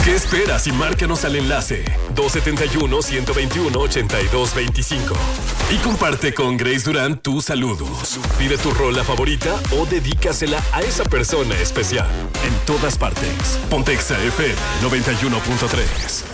¿Qué esperas? Y márcanos al enlace 271-121-8225. Y comparte con Grace Durán tus saludos. Pide tu rola favorita o dedícasela a esa persona especial. En todas partes. Pontexa FM 91.3.